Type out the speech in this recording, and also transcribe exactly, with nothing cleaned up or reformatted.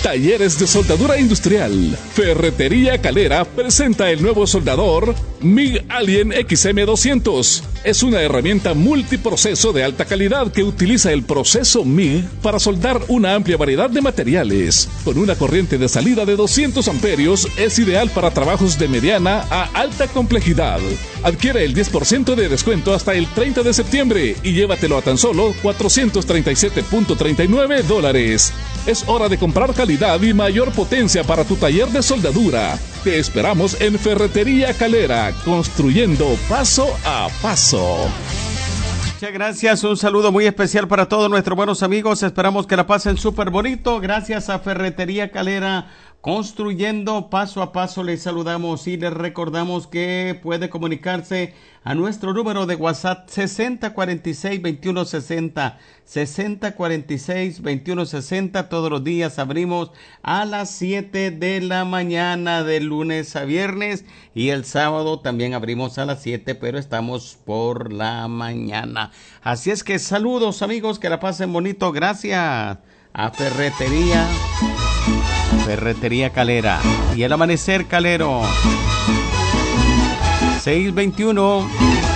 Talleres de soldadura industrial. Ferretería Calera presenta el nuevo soldador M I G Alien X M doscientos. Es una herramienta multiproceso de alta calidad que utiliza el proceso M I G para soldar una amplia variedad de materiales. Con una corriente de salida de doscientos amperios, es ideal para trabajos de mediana a alta complejidad. Adquiere el diez por ciento de descuento hasta el treinta de septiembre y llévatelo a tan solo cuatrocientos treinta y siete punto treinta y nueve dólares. Es hora de comprar calidad y mayor potencia para tu taller de soldadura. Te esperamos en Ferretería Calera, construyendo paso a paso. Muchas gracias, un saludo muy especial para todos nuestros buenos amigos. Esperamos que la pasen súper bonito. Gracias a Ferretería Calera, construyendo paso a paso. Les saludamos y les recordamos que puede comunicarse a nuestro número de WhatsApp sesenta cuarenta y seis veintiuno sesenta, sesenta cuarenta y seis veintiuno sesenta. Todos los días abrimos a las siete de la mañana de lunes a viernes, y el sábado también abrimos a las siete, pero estamos por la mañana. Así es que saludos amigos, que la pasen bonito. Gracias a Ferretería Ferretería Calera y el Amanecer Calero. seis veintiuno